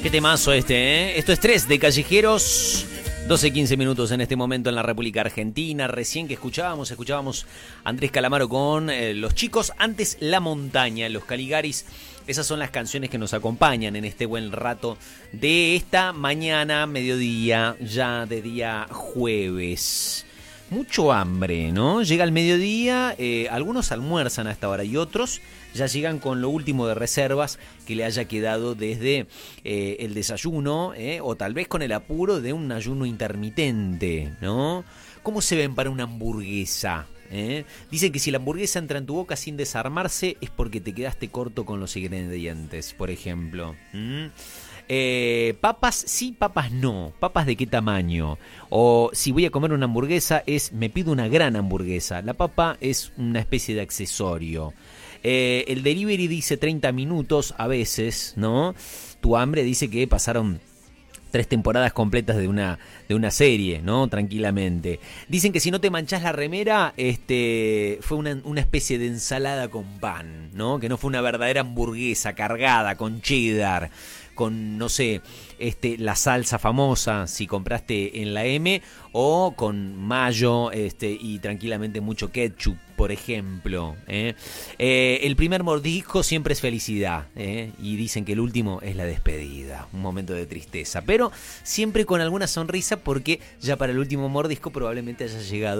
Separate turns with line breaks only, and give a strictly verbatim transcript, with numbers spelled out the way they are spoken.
Qué temazo este, ¿eh? Esto es Tres de Callejeros. doce quince minutos en este momento en la República Argentina. Recién que escuchábamos, escuchábamos a Andrés Calamaro con eh, Los Chicos. Antes La Montaña, Los Caligaris. Esas son las canciones que nos acompañan en este buen rato de esta mañana, mediodía, ya de día jueves. Mucho hambre, ¿no? Llega el mediodía, eh, algunos almuerzan a esta hora y otros ya llegan con lo último de reservas que le haya quedado desde eh, el desayuno, eh, o tal vez con el apuro de un ayuno intermitente, ¿no? ¿Cómo se ven para una hamburguesa? ¿Eh? Dicen que si la hamburguesa entra en tu boca sin desarmarse es porque te quedaste corto con los ingredientes, por ejemplo. ¿Mm? Eh, papas sí, papas no. Papas de qué tamaño. O si voy a comer una hamburguesa es me pido una gran hamburguesa. La papa es una especie de accesorio. Eh, el delivery dice treinta minutos a veces, ¿no? Tu hambre dice que pasaron tres temporadas completas de una, de una serie, ¿no? Tranquilamente. Dicen que si no te manchás la remera, este, fue una, una especie de ensalada con pan, ¿no? Que no fue una verdadera hamburguesa cargada con cheddar, con, no sé, este, la salsa famosa, si compraste en la M, o con mayo este, y tranquilamente mucho ketchup, por ejemplo. ¿eh? Eh, el primer mordisco siempre es felicidad, ¿eh? Y dicen que el último es la despedida, un momento de tristeza, pero siempre con alguna sonrisa porque ya para el último mordisco probablemente haya llegado